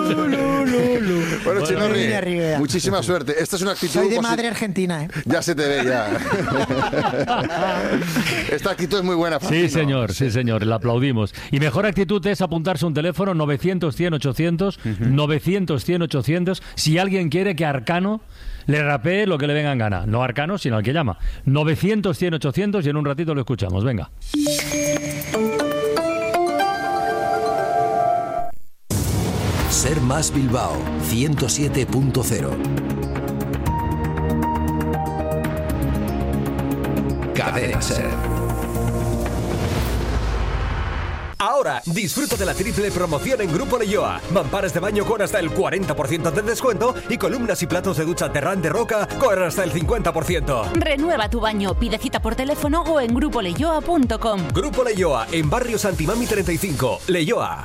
Bueno, Chinorri, muchísima suerte. Esta es una actitud... Soy de madre argentina, ¿eh? Ya se te ve, ya. Esta actitud es muy buena. Sí, señor, sí, señor, la aplaudimos. Y mejor actitud es apuntarse un teléfono 900-100-800, 900-100-800, si alguien quiere que Arcano le rapee lo que le venga en gana. No Arcano, sino al que llama. 900-100-800 y en un ratito lo escuchamos. Venga. Ser Más Bilbao 107.0. Cadena Ser. Ahora, disfruta de la triple promoción en Grupo Leioa. Mamparas de baño con hasta el 40% de descuento y columnas y platos de ducha Terrán de Roca con hasta el 50%. Renueva tu baño, pide cita por teléfono o en grupoleioa.com. Grupo Leioa, en Barrio Santimami 35, Leioa.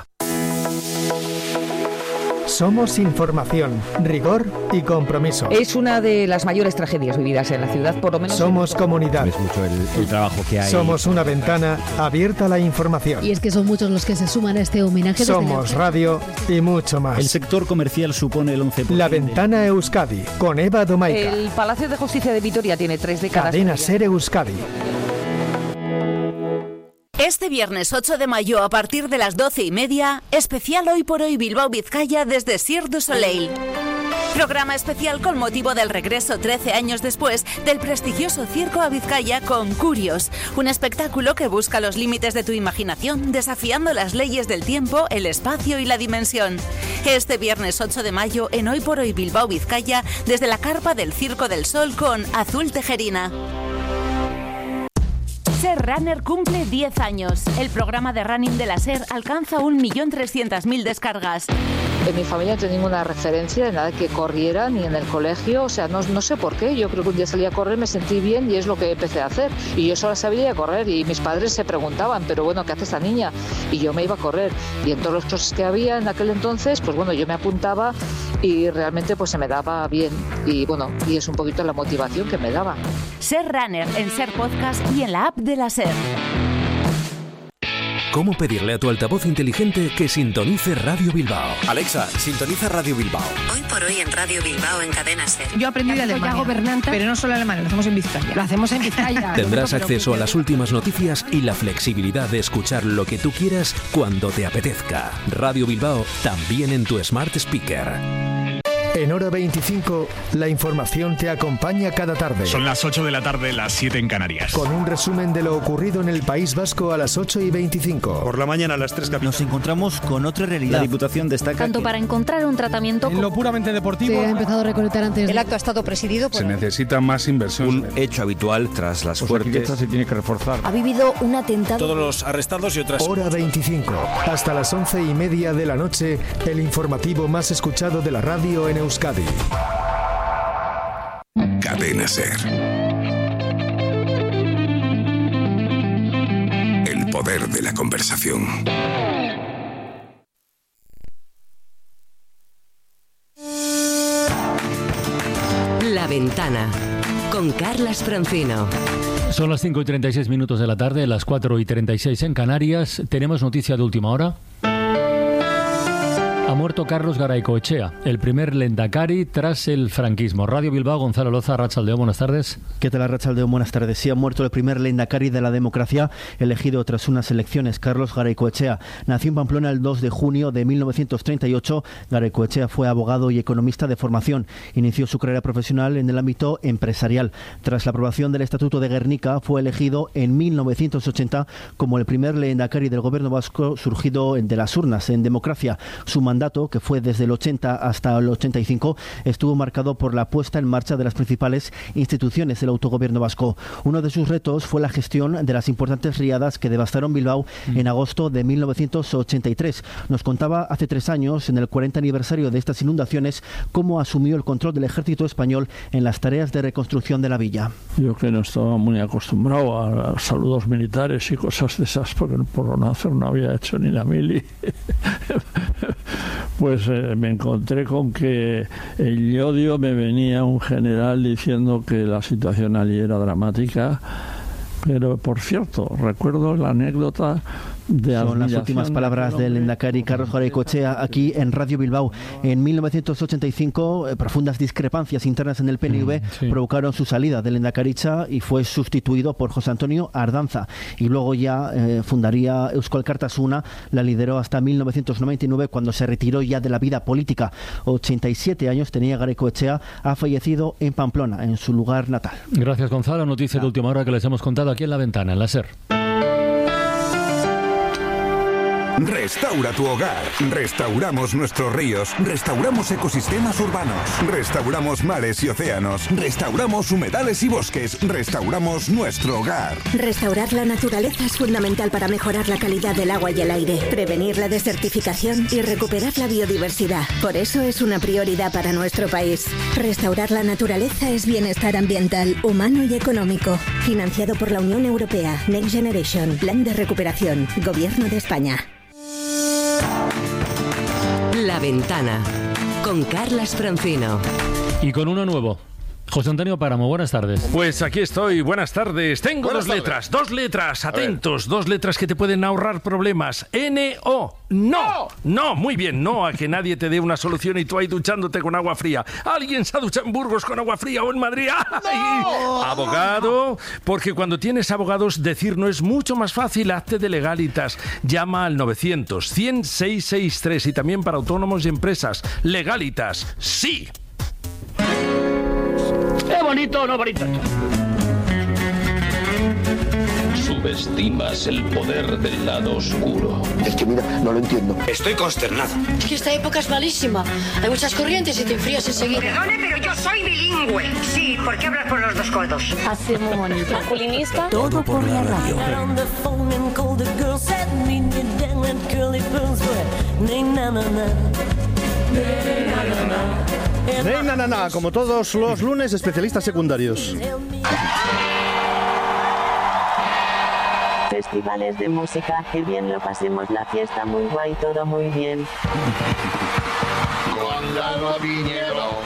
Somos información, rigor y compromiso. Es una de las mayores tragedias vividas en la ciudad, por lo menos. Somos comunidad. Es mucho el trabajo que hay. Somos una ventana abierta a la información. Y es que son muchos los que se suman a este homenaje. Somos radio y mucho más. El sector comercial supone el 11%. La Ventana Euskadi, con Eva Domaica. El Palacio de Justicia de Vitoria tiene 3 décadas. Cadena Ser Euskadi. Este viernes 8 de mayo a partir de las 12:30, especial Hoy por Hoy Bilbao Vizcaya desde Cirque du Soleil. Programa especial con motivo del regreso 13 años después del prestigioso circo a Vizcaya con Curios, un espectáculo que busca los límites de tu imaginación, desafiando las leyes del tiempo, el espacio y la dimensión. Este viernes 8 de mayo en Hoy por Hoy Bilbao Vizcaya desde la carpa del Circo del Sol con Azul Tejerina. Ser Runner cumple 10 años. El programa de running de la SER alcanza 1.300.000 descargas. En mi familia no tenía ninguna referencia de nada que corriera, ni en el colegio, o sea, no sé por qué. Yo creo que un día salí a correr, me sentí bien y es lo que empecé a hacer. Y yo solo sabía correr y mis padres se preguntaban, pero bueno, ¿qué hace esta niña? Y yo me iba a correr. Y en todos los cosas que había en aquel entonces, pues bueno, yo me apuntaba y realmente pues se me daba bien. Y bueno, y es un poquito la motivación que me daba. Ser Runner en Ser Podcast y en la app de la SER. ¿Cómo pedirle a tu altavoz inteligente que sintonice Radio Bilbao? Alexa, sintoniza Radio Bilbao. Hoy por hoy en Radio Bilbao en Cadena Ser. Yo aprendí de Alemania, pero no solo alemán, lo hacemos en Vizcaya. Lo hacemos en Vizcaya. Tendrás acceso a las últimas noticias y la flexibilidad de escuchar lo que tú quieras cuando te apetezca. Radio Bilbao también en tu Smart Speaker. En Hora 25, la información te acompaña cada tarde. Son las 8 de la tarde, las 7 en Canarias. Con un resumen de lo ocurrido en el País Vasco a las 8:25. Por la mañana a las 3 Nos encontramos con otra realidad. La Diputación destaca tanto para encontrar un tratamiento... En lo puramente deportivo... Se ha empezado a recolectar antes... El acto ha estado presidido por... Se necesita más inversión. Un hecho habitual tras las fuertes... se tiene que reforzar. Ha vivido un atentado... Todos los arrestados y otras... Hora 25. Hasta las 11:30 de la noche, el informativo más escuchado de la radio en Euskadi. Cadena Ser. El poder de la conversación. La Ventana con Carlas Francino. Son las 5:36 de la tarde, las 4:36 en Canarias. Tenemos noticia de última hora. Ha muerto Carlos Garaycoechea, el primer lehendakari tras el franquismo. Radio Bilbao, Gonzalo Loza, Arratsaldeon, buenas tardes. ¿Qué tal, Arratsaldeon? Buenas tardes. Sí, ha muerto el primer lehendakari de la democracia elegido tras unas elecciones, Carlos Garaycoechea. Nació en Pamplona el 2 de junio de 1938. Garaycoechea fue abogado y economista de formación. Inició su carrera profesional en el ámbito empresarial. Tras la aprobación del Estatuto de Guernica, fue elegido en 1980 como el primer lehendakari del gobierno vasco surgido de las urnas en democracia. Su mandato, que fue desde el 80 hasta el 85, estuvo marcado por la puesta en marcha de las principales instituciones del autogobierno vasco. Uno de sus retos fue la gestión de las importantes riadas que devastaron Bilbao en agosto de 1983. Nos contaba hace 3 años, en el 40 aniversario de estas inundaciones, cómo asumió el control del ejército español en las tareas de reconstrucción de la villa. Yo que no estaba muy acostumbrado a saludos militares y cosas de esas, porque por nacer no había hecho ni la mili. Pues me encontré con que el Llodio me venía un general diciendo que la situación allí era dramática, pero por cierto, recuerdo la anécdota Son las últimas palabras del Endacari Carlos Garaikoetxea aquí en Radio Bilbao. En 1985, profundas discrepancias internas en el PNV provocaron su salida del Endakaritza y fue sustituido por José Antonio Ardanza. Y luego ya fundaría Eusko Alkartasuna, la lideró hasta 1999, cuando se retiró ya de la vida política. 87 años tenía Garaikoetxea, ha fallecido en Pamplona, en su lugar natal. Gracias, Gonzalo. Noticia de última hora que les hemos contado aquí en La Ventana, en la SER. Restaura tu hogar. Restauramos nuestros ríos. Restauramos ecosistemas urbanos. Restauramos mares y océanos. Restauramos humedales y bosques. Restauramos nuestro hogar. Restaurar la naturaleza es fundamental para mejorar la calidad del agua y el aire, prevenir la desertificación y recuperar la biodiversidad. Por eso es una prioridad para nuestro país. Restaurar la naturaleza es bienestar ambiental, humano y económico. Financiado por la Unión Europea. Next Generation. Plan de recuperación. Gobierno de España. La Ventana, con Carlas Francino. Y con uno nuevo. José Antonio Páramo, buenas tardes. Pues aquí estoy, buenas tardes. Tengo dos letras, atentos, dos letras que te pueden ahorrar problemas. N-O. No, muy bien, no a que nadie te dé una solución y tú ahí duchándote con agua fría. ¿Alguien se ha duchado en Burgos con agua fría o en Madrid? ¡No! Abogado, porque cuando tienes abogados decir no es mucho más fácil, hazte de Legalitas. Llama al 900-100-663 y también para autónomos y empresas. Legalitas, sí. ¿Es bonito o no bonito? Subestimas el poder del lado oscuro. Es que mira, no lo entiendo. Estoy consternado. Es que esta época es malísima. Hay muchas corrientes y te enfrías enseguida. Perdone, pero yo soy bilingüe. Sí, ¿por qué hablas por los dos codos? Así muy bonito. Masculinista. Todo por la radio. Como todos los lunes, especialistas secundarios. Festivales de música, que bien lo pasemos, la fiesta muy guay, todo muy bien. Con Lalo Piñero.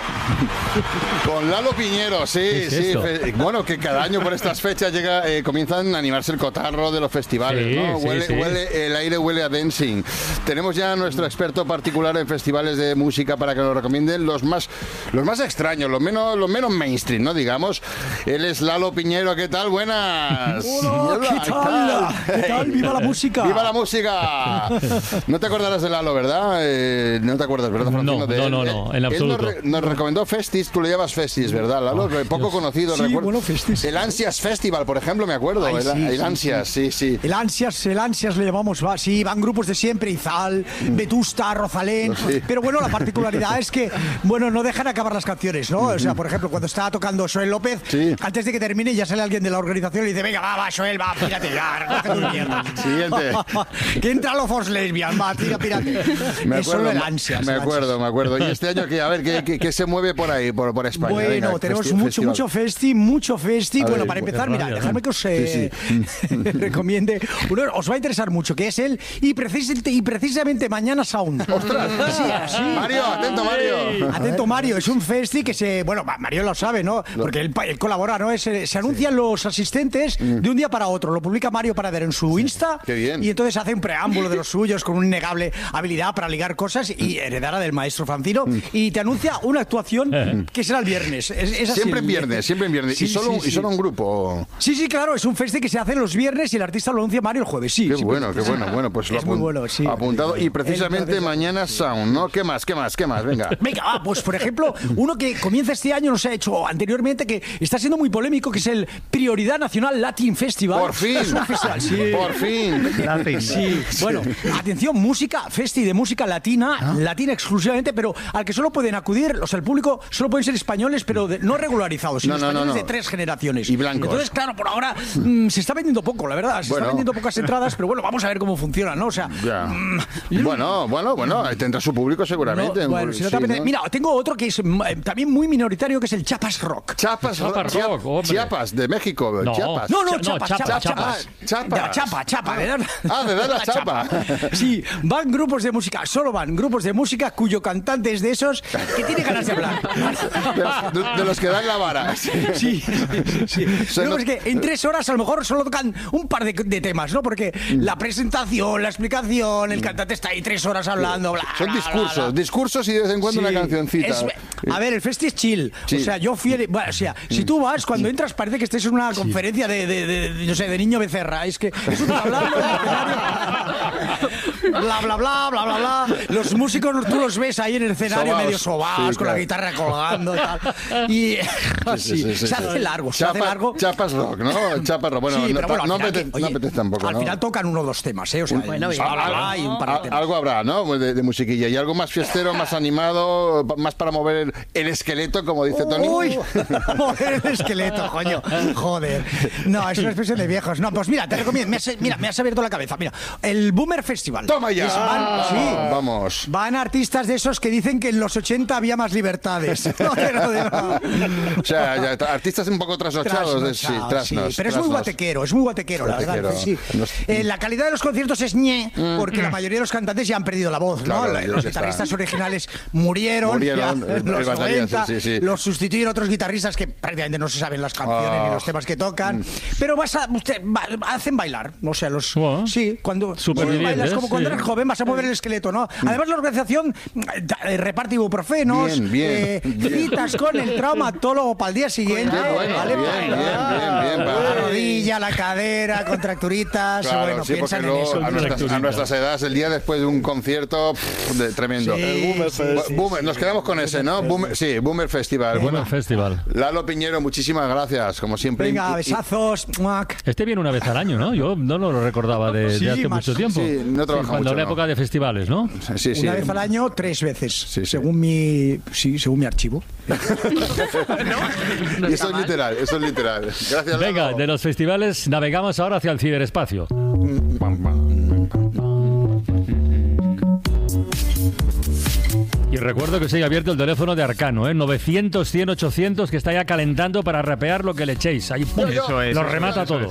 Con Lalo Piñero, sí. Bueno, que cada año por estas fechas comienzan a animarse el cotarro de los festivales, ¿no? El aire huele a dancing. Tenemos ya a nuestro experto particular en festivales de música para que nos recomienden los más extraños, los menos mainstream, ¿no? Digamos. Él es Lalo Piñero. ¿Qué tal? Buenas. Hola, ¿qué tal? ¡Viva la música! ¡Viva la música! No te acordarás de Lalo, ¿verdad? No te acuerdas, ¿verdad, Francino? No, en absoluto. Él nos recomendó Festis, tú le llamas Festis, ¿verdad, Lalo? Poco conocido, sí, recuerdo. Bueno, Festis. El Ansias Festival, por ejemplo, me acuerdo. El Ansias, sí. El Ansias le llamamos, sí, van grupos de siempre, Izal, Vetusta, Rosalén. Sí. Pero bueno, la particularidad es que, no dejan acabar las canciones, ¿no? O sea, por ejemplo, cuando estaba tocando Joel López, antes de que termine ya sale alguien de la organización y dice, venga, va, Joel, va, pírate ya, no te mierda. Siguiente. Que entra los Lesbian, va, pírate. Me acuerdo. Y este año, a ver, ¿qué se mueve por ahí, por España? Bueno, venga, tenemos mucho festi. Bueno, para empezar, mira, dejadme que os recomiende. Uno os va a interesar mucho, que es él y precisamente mañana Sound. ¡Ostras! Sí. Mario, atento, Mario. Es un festi que Mario lo sabe, ¿no? Porque él colabora, ¿no? Se anuncian los asistentes de un día para otro. Lo publica Mario Parader en su Insta. Qué bien. Y entonces hace un preámbulo de los suyos con una innegable habilidad para ligar cosas y heredara del maestro Francino. Y te anuncia una actuación que será el viernes. Es así. Siempre en viernes. Sí, ¿Y solo un grupo? Sí, claro. Es un festi que se hace los viernes y el artista lo anuncia Mario el jueves. Sí. Qué bueno. Bueno, pues es muy bueno, sí. Apuntado. Y precisamente mañana Sound, ¿no? ¿Qué más? Venga. Venga, pues por ejemplo, uno que comienza este año, no se ha hecho anteriormente, que está siendo muy polémico, que es el Prioridad Nacional Latin Festival. Por fin. Es un festival, sí. Por fin. Sí. Bueno, atención, festi de música latina exclusivamente, pero al que solo pueden acudir, el público solo pueden ser españoles, pero no regularizados, sino españoles de 3 generaciones. Y blancos. Entonces, claro, por ahora se está vendiendo poco, la verdad. Se está vendiendo pocas entradas, pero vamos a ver cómo funciona, ¿no? O sea... Bueno, tendrá su público seguramente. Mira, tengo otro que es también muy minoritario, que es el Chiapas Rock. Chiapas Rock, Chiapas, de México. No, Chiapas. Chapa. De dar la chapa. Sí, solo van grupos de música cuyo cantante es de esos que tiene ganas de hablar. de los que dan la vara. Sí. No, es que en 3 horas a lo mejor solo tocan un par de temas, ¿no? Porque la presentación, la explicación, el cantante está ahí 3 horas hablando, bla, son discursos y de vez en cuando una cancioncita. A ver, el festi es chill. O sea, yo fui... Bueno, o sea, si tú vas, cuando entras parece que estés en una conferencia no sé, de Niño Becerra. Es que es un hablando bla, bla, bla, bla, bla, bla. Los músicos tú los ves ahí en el escenario medio sobaos, con la guitarra colgando y tal. Y así, se hace largo. Chapas rock, ¿no? Chapas rock. Bueno, no apetece tampoco, al final tocan 1 o 2 temas, ¿eh? O sea, y un par de temas. Algo habrá, ¿no? De musiquilla. Y algo más fiestero, más animado, más para mover el esqueleto, como dice Tony. Uy, mover el esqueleto, coño. Joder. No, es una expresión de viejos. No, pues mira, te recomiendo. Me has abierto la cabeza. Mira, el Boomer Festival. ¡Toma ya! Vamos. Van artistas de esos que dicen que en los 80 había más libertades. O sea, artistas un poco trasnochados. Sí, pero es muy guatequero, la verdad. Sí. La calidad de los conciertos es porque la mayoría de los cantantes ya han perdido la voz, ¿no? Los guitarristas originales murieron ya, en los 90, los sustituyeron otros guitarristas que prácticamente no se saben las canciones ni los temas que tocan, pero hacen bailar, o sea, cuando bailas como cuando eres joven vas a mover el esqueleto, ¿no? Además la organización reparte ibuprofenos, citas con el traumatólogo para el día siguiente, ¿vale? Bien. La rodilla, la cadera, contracturitas, claro, piensan en eso. A nuestras edades, el día después de un concierto tremendo. El Boomer, nos quedamos con ese, ¿no? Boomer Festival. Boomer Festival. Lalo Piñero, muchísimas gracias, como siempre. Venga, besazos. Este viene una vez al año, ¿no? Yo no lo recordaba de hace mucho tiempo. Sí, no trabaja mucho. Cuando era época de festivales, ¿no? Sí. Una vez al año, 3 veces, según mi archivo. Y eso es literal. Gracias, Venga, Lalo. de los festivales navegamos ahora hacia el ciberespacio. Y recuerdo que se ha abierto el teléfono de Arcano, 900-100-800, que está ya calentando para rapear lo que le echéis. Ahí, ¡pum! Lo remata todo.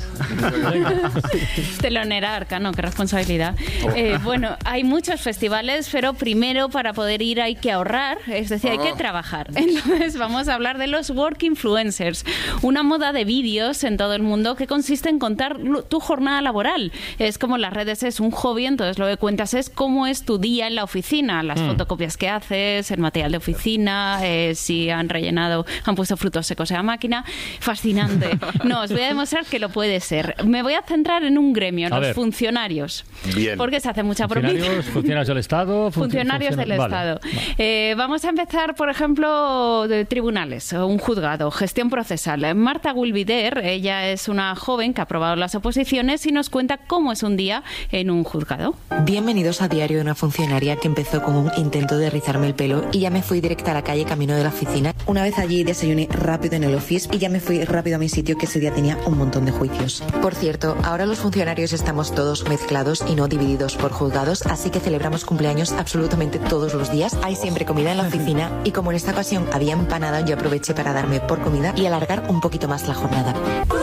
Telonera Arcano, qué responsabilidad. Bueno, hay muchos festivales, pero primero para poder ir hay que ahorrar, es decir, hay que trabajar. Entonces vamos a hablar de los Work Influencers, una moda de vídeos en todo el mundo que consiste en contar tu jornada laboral. Es como las redes es un hobby, entonces lo que cuentas es cómo es tu día en la oficina, las fotocopias que haces, el material de oficina, si han puesto frutos secos en la máquina. Fascinante. No, os voy a demostrar que lo puede ser. Me voy a centrar en un gremio, los funcionarios. Bien. Porque se hace mucha propina. Funcionarios del Estado. Funcionarios del Estado. Vamos a empezar, por ejemplo, de tribunales, un juzgado, gestión procesal. Marta Gulvider, ella es una joven que ha aprobado las oposiciones y nos cuenta cómo es un día en un juzgado. Bienvenidos a Diario de una funcionaria que empezó con un intento de rizarme el pelo y ya me fui directa a la calle camino de la oficina. Una vez allí desayuné rápido en el office y ya me fui rápido a mi sitio, que ese día tenía un montón de juicios. Por cierto, ahora los funcionarios estamos todos mezclados y no divididos por juzgados, así que celebramos cumpleaños absolutamente todos los días. Hay siempre comida en la oficina y como en esta ocasión había empanada, yo aproveché para darme por comida y alargar un poquito más la jornada.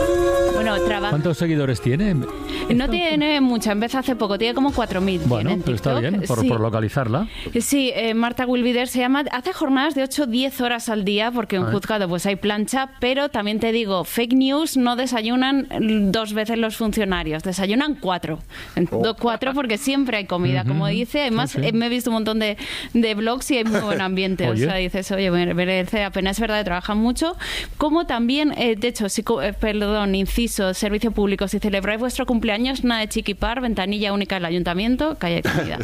¿Cuántos seguidores tiene? No tiene mucha, empezó hace poco, tiene como 4.000. Bueno, pero está bien, por localizarla. Sí, Marta Gulvider se llama, hace jornadas de 8-10 horas al día, porque en juzgado pues hay plancha, pero también te digo, fake news, no desayunan 2 veces los funcionarios, desayunan 4. 4 porque siempre hay comida, como dice. Además, me he visto un montón de blogs y hay muy buen ambiente. O sea, dices, oye, merece la pena, es verdad que trabajan mucho. Como también, de hecho, inciso, servicio público, si celebráis vuestro cumpleaños, nada de chiquipar, ventanilla única del ayuntamiento, que haya comida.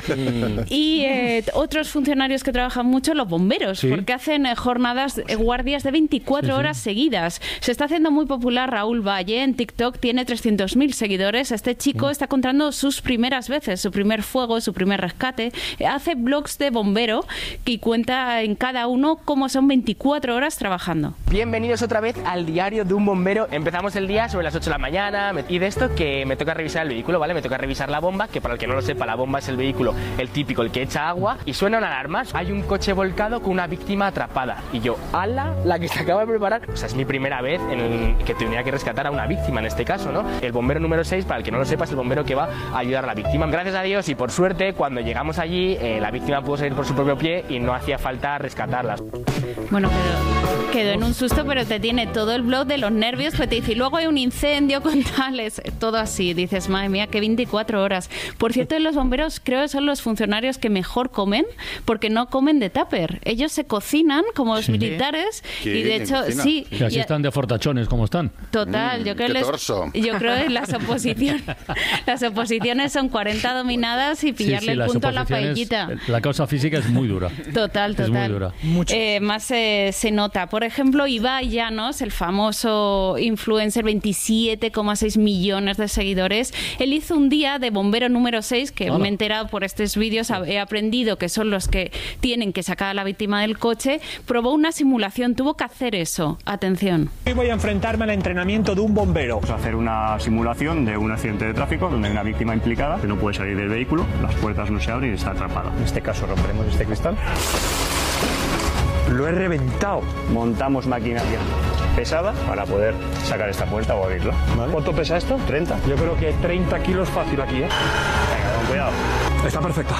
Y otros funcionarios que trabajan mucho, los bomberos, porque hacen jornadas, guardias de 24 horas seguidas. Se está haciendo muy popular Raúl Valle en TikTok, tiene 300.000 seguidores. Este chico está contando sus primeras veces, su primer fuego, su primer rescate. Hace blogs de bombero y cuenta en cada uno cómo son 24 horas trabajando. Bienvenidos otra vez al Diario de un Bombero. Empezamos el día sobre las 8 8 de la mañana, y de esto que me toca revisar el vehículo, ¿vale? Me toca revisar la bomba, que para el que no lo sepa, la bomba es el vehículo, el típico, el que echa agua, y suena una alarma. Hay un coche volcado con una víctima atrapada. Y yo, ¡ala! La que se acaba de preparar. O sea, es mi primera vez en que tenía que rescatar a una víctima en este caso, ¿no? El bombero número 6, para el que no lo sepa, es el bombero que va a ayudar a la víctima. Gracias a Dios y por suerte, cuando llegamos allí, la víctima pudo salir por su propio pie y no hacía falta rescatarla. Bueno, pero quedó en un susto, pero te tiene todo el blog de los nervios, pues te dice, y luego hay un incendio con tales, todo así. Dices, madre mía, que 24 horas. Por cierto, los bomberos creo que son los funcionarios que mejor comen, porque no comen de tupper. Ellos se cocinan como los militares y de hecho, sí. Y así están de fortachones como están. Total, yo creo que las oposiciones son 40 dominadas y pillarle el punto a la paellita. La causa física es muy dura. Total. Es muy dura. Más se nota. Por ejemplo, Ibai Llanos, el famoso influencer, 27,6 millones de seguidores. Él hizo un día de bombero número 6, que me he enterado por estos vídeos, he aprendido que son los que tienen que sacar a la víctima del coche. Probó una simulación, tuvo que hacer eso. Atención. Hoy voy a enfrentarme al entrenamiento de un bombero. Vamos a hacer una simulación de un accidente de tráfico donde hay una víctima implicada que no puede salir del vehículo, las puertas no se abren y está atrapada. En este caso romperemos este cristal. Lo he reventado. Montamos maquinaria pesada para poder sacar esta puerta o abrirla. ¿Vale? ¿Cuánto pesa esto? 30. Yo creo que 30 kilos fácil aquí, ¿eh? Venga, con cuidado. Está perfecta.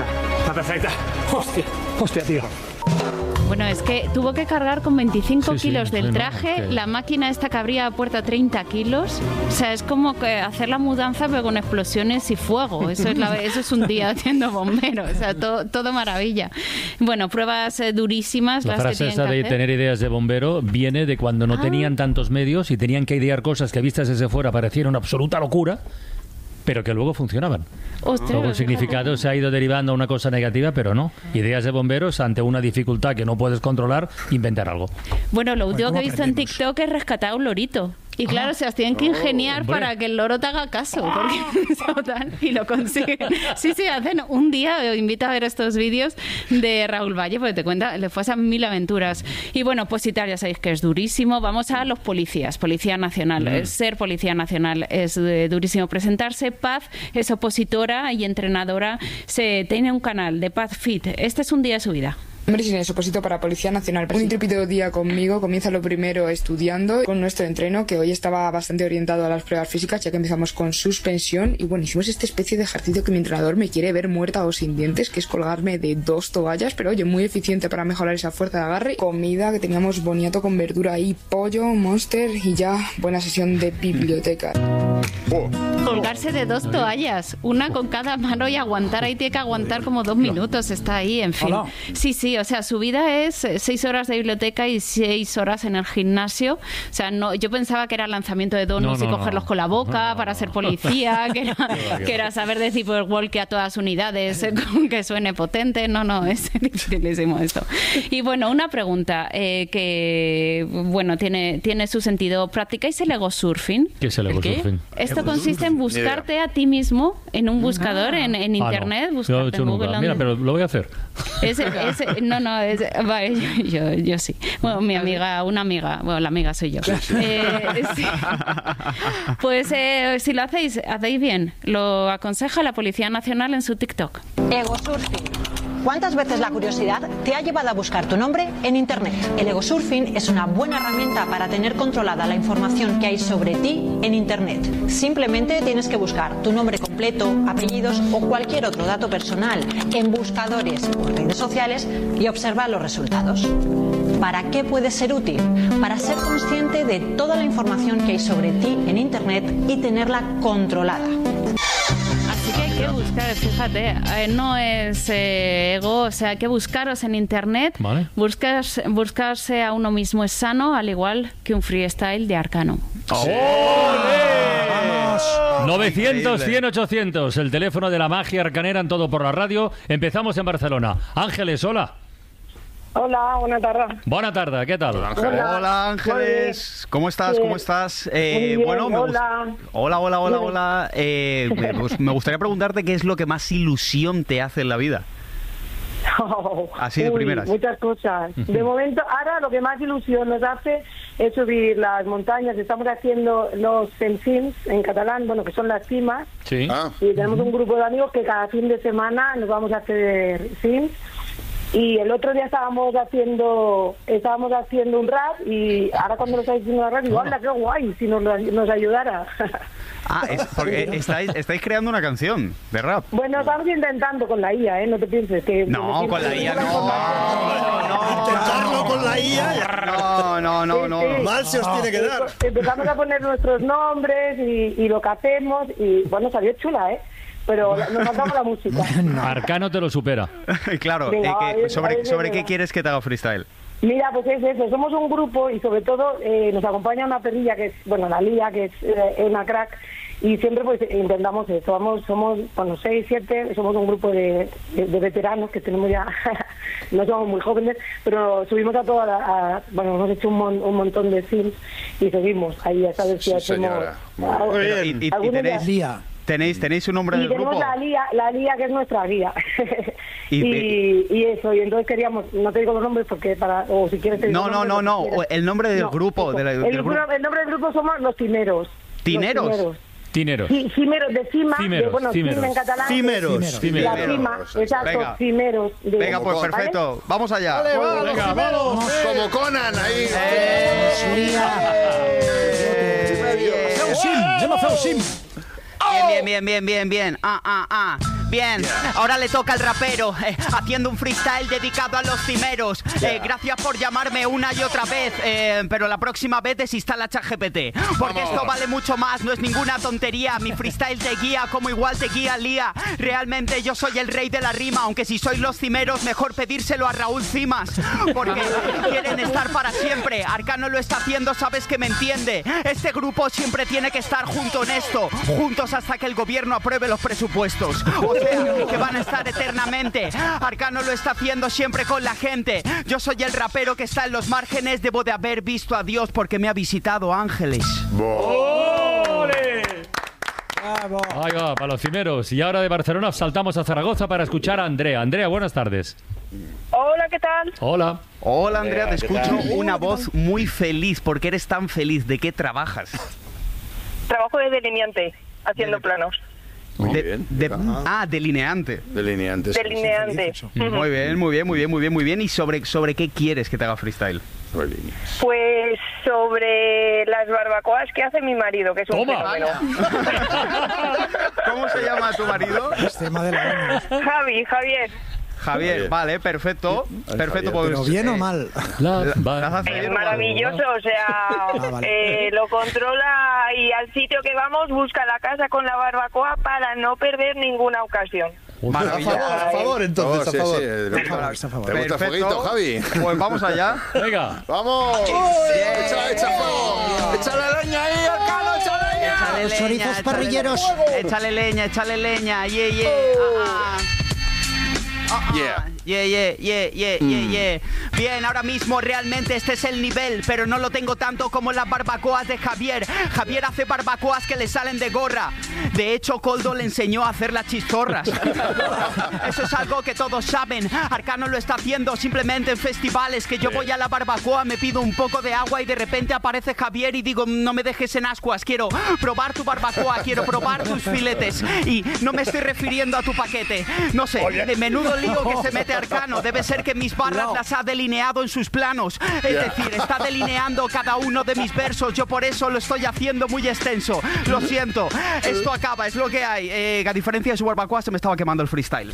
Hostia, tío. Bueno, es que tuvo que cargar con 25 kilos del traje, la máquina esta que abría puerta 30 kilos. O sea, es como que hacer la mudanza pero con explosiones y fuego. Eso es un día haciendo bombero. O sea, todo maravilla. Bueno, pruebas durísimas. La frase esa de tener ideas de bombero viene de cuando no tenían tantos medios y tenían que idear cosas que vistas desde fuera parecieron una absoluta locura, pero que luego funcionaban. Luego el significado se ha ido derivando a una cosa negativa, pero no. Ideas de bomberos ante una dificultad que no puedes controlar, inventar algo. Bueno, lo último que he visto en TikTok es rescatar a un lorito. Y claro, se las tienen que ingeniar para que el loro te haga caso, y lo consiguen. Sí, hacen un día, os invito a ver estos vídeos de Raúl Valle, porque te cuenta, le pasan 1000 aventuras. Y bueno, opositar, ya sabéis que es durísimo. Vamos a los policías, Policía Nacional. Ser Policía Nacional es durísimo presentarse. Paz es opositora y entrenadora. Tiene un canal de Paz Fit. Este es un día de su vida. Hombre, sin eso, oposito para Policía Nacional. Un intrépido día conmigo. Comienza lo primero estudiando con nuestro entreno, que hoy estaba bastante orientado a las pruebas físicas, ya que empezamos con suspensión. Y bueno, hicimos esta especie de ejercicio que mi entrenador me quiere ver muerta o sin dientes, que es colgarme de 2 toallas, pero oye, muy eficiente para mejorar esa fuerza de agarre. Comida, que teníamos boniato con verdura y pollo, Monster, y ya buena sesión de biblioteca. Colgarse de 2 toallas, una con cada mano, y aguantar, ahí tiene que aguantar como 2 minutos, está ahí, en fin. Sí, o sea, su vida es 6 horas de biblioteca y 6 horas en el gimnasio. O sea, no, yo pensaba que era lanzamiento de donuts y cogerlos con la boca para ser policía, que era saber decir por walkie a todas unidades, que suene potente. No, es dificilísimo esto. Y bueno, una pregunta que, bueno, tiene su sentido. ¿Practicáis el ego surfing? ¿Qué es el ego surfing? Esto consiste en buscarte a ti mismo en un buscador en internet, buscarte en Google. Mira, pero lo voy a hacer. Vale, yo sí. Bueno, una amiga, la amiga soy yo. Sí. Pues si lo hacéis bien. Lo aconseja la Policía Nacional en su TikTok. Ego surfing. ¿Cuántas veces la curiosidad te ha llevado a buscar tu nombre en Internet? El ego surfing es una buena herramienta para tener controlada la información que hay sobre ti en Internet. Simplemente tienes que buscar tu nombre completo, apellidos o cualquier otro dato personal en buscadores o redes sociales y observar los resultados. ¿Para qué puede ser útil? Para ser consciente de toda la información que hay sobre ti en Internet y tenerla controlada. Así que hay que buscar, fíjate, no es ego, o sea, hay que buscaros en Internet. Vale. Buscarse a uno mismo es sano, al igual que un freestyle de Arcano. ¡Oh! 900, 100, 800, el teléfono de la magia arcanera en Todo por la Radio. Empezamos en Barcelona. Ángeles, hola. Hola, buena tarde. Buena tarde, ¿qué tal? Hola Ángeles, ¿cómo estás? Sí. ¿Cómo estás? Bien, bueno, hola. Pues me gustaría preguntarte qué es lo que más ilusión te hace en la vida. Así de primeras. Muchas cosas. De momento, ahora lo que más ilusión nos hace es subir las montañas. Estamos haciendo los sims en catalán, bueno, que son las cimas. Sí. Y tenemos un grupo de amigos que cada fin de semana nos vamos a hacer sims. Y el otro día estábamos haciendo un rap y ahora cuando lo estáis haciendo rap, digo, ¡hala, qué guay! Si nos ayudara. Porque estáis creando una canción de rap. Bueno, estamos intentando con la IA, no te pienses que... No, con la IA no. Intentarlo con la IA. No. Mal se os tiene que dar. Empezamos a poner nuestros nombres y lo que hacemos y bueno, salió chula, pero nos faltaba la música. Arcano te lo supera. Claro, Venga, ¿sobre qué quieres que te haga freestyle? Mira, pues es eso, somos un grupo y sobre todo nos acompaña una perrilla que es, bueno, la Lía, que es una crack, y siempre pues intentamos eso, somos 6, 7, somos un grupo de veteranos que tenemos ya, no somos muy jóvenes, pero subimos a toda bueno, hemos hecho un montón de sims y seguimos ahí, ya sabes si hacemos... ¿Y tenéis un nombre del grupo? Y tenemos la Lía que es nuestra guía. y eso, y entonces queríamos, no te digo los nombres porque o si quieres... No, el nombre del grupo. El nombre del grupo somos los Tineros. ¿Tineros? Tineros. Cimeros, de cima, cimeros. Cima en catalán. Cimeros. La cima, exacto, Venga. cimeros. Venga, pues perfecto. ¿Vale? Vamos allá. Vale, vamos. Como Conan, ahí. Bien. Bien, ahora le toca al rapero, haciendo un freestyle dedicado a los cimeros. Gracias por llamarme una y otra vez, pero la próxima vez desinstala ChatGPT, porque esto vale mucho más, no es ninguna tontería. Mi freestyle te guía como igual te guía Lía. Realmente yo soy el rey de la rima, aunque si sois los cimeros mejor pedírselo a Raúl Cimas, porque quieren estar para siempre. Arcano lo está haciendo, sabes que me entiende. Este grupo siempre tiene que estar junto en esto, juntos hasta que el gobierno apruebe los presupuestos. Que van a estar eternamente. Arcano lo está haciendo siempre con la gente. Yo soy el rapero que está en los márgenes. Debo de haber visto a Dios porque me ha visitado ángeles. ¡Ole! Ahí va, para los cimeros. Y ahora de Barcelona saltamos a Zaragoza para escuchar a Andrea. Andrea, buenas tardes. Hola, ¿qué tal? Hola. Hola, Andrea, te escucho una voz muy feliz. ¿Por qué eres tan feliz? ¿De qué trabajas? Trabajo de delineante, haciendo planos. Delineante. Delineante. Muy bien. ¿Y sobre qué quieres que te haga freestyle? Pues sobre las barbacoas que hace mi marido, que es un fenómeno. ¿Cómo se llama tu marido? Javier, vale, perfecto. Perfecto, pues, ¿Pero bien o mal? Es maravilloso, o sea, lo controla y al sitio que vamos busca la casa con la barbacoa para no perder ninguna ocasión. A favor, entonces, a favor. ¿Te gusta el fueguito, Javi? Pues vamos allá. Venga. ¡Vamos! ¡Echa fuego! ¡Echa la leña ahí, Arcano! ¡Echa leña! Los chorizos parrilleros. Échale leña. Bien, ahora mismo realmente este es el nivel, pero no lo tengo tanto como las barbacoas de Javier. Javier hace barbacoas que le salen de gorra. De hecho, Coldo le enseñó a hacer las chistorras. Eso es algo que todos saben. Arcano lo está haciendo simplemente en festivales, que yo voy a la barbacoa, me pido un poco de agua y de repente aparece Javier y digo, no me dejes en ascuas, quiero probar tu barbacoa, quiero probar tus filetes. Y no me estoy refiriendo a tu paquete. No sé, de menudo lío que se mete Arcano. Debe ser que mis barras las ha delineado en sus planos. Es decir, está delineando cada uno de mis versos. Yo por eso lo estoy haciendo muy extenso. Lo siento, esto acaba, es lo que hay. A diferencia de su barbacoa, se me estaba quemando el freestyle.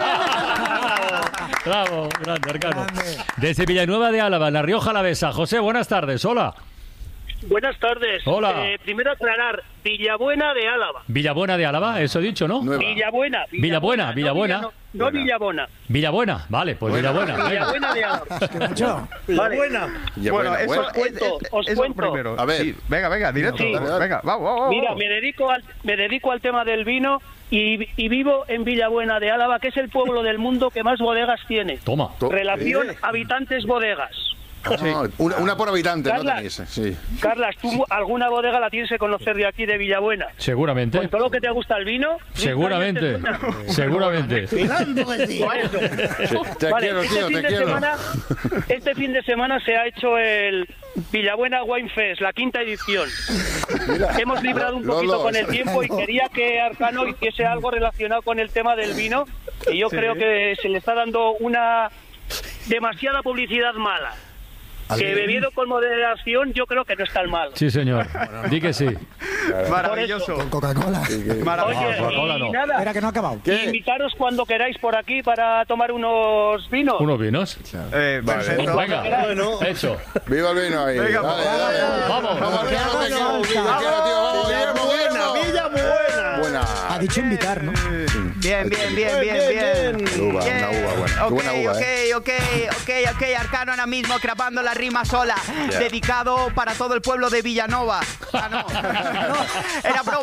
Bravo, grande, Arcano. Desde Villanueva de Álava, en La Rioja Alavesa. José, buenas tardes, hola. Buenas tardes. Hola. Primero aclarar, Villabuena de Álava. Villabuena de Álava, eso he dicho, ¿no? Villabuena. No Villabuena. Villabuena, vale, pues Villabuena. Villabuena de Álava. Villabuena. Bueno, eso os cuento. Primero. A ver. Sí, venga, directo. Sí. Venga, vamos. Mira, me dedico al tema del vino y vivo en Villabuena de Álava, que es el pueblo del mundo que más bodegas tiene. Toma. Relación habitantes-bodegas. Una por habitante, Carlas, ¿no tenéis? Sí. Carlas, ¿tú alguna bodega la tienes que conocer de aquí, de Villabuena? Seguramente. Con todo lo que te gusta el vino. Seguramente. Seguramente. Te quiero, tío, te quiero. Este fin de semana se ha hecho el Villabuena Wine Fest, la 5ª edición. Mira, hemos librado un poquito con el tiempo y quería que Arcano hiciese algo relacionado con el tema del vino, y yo creo que se le está dando una demasiada publicidad mala. Que bebiendo con moderación yo creo que no es tan mal. Sí, señor. Di que sí. Maravilloso. Con Coca-Cola. Oye, Coca-Cola no. nada. Espera, que no ha acabado. Invitaros cuando queráis por aquí para tomar unos vinos. ¿Unos vinos? Perfecto. Venga, hecho. Viva el vino ahí. Venga, dale. Vamos. Vamos, Arcano, te quiero, tío. Vamos, Guillermo. Buena. Ha dicho invitar, ¿no? Bien. Una uva buena. Buena uva, Ok, Arcano ahora mismo grabando la rima sola. Dedicado para todo el pueblo de Villanova. Ah, no. Era broma.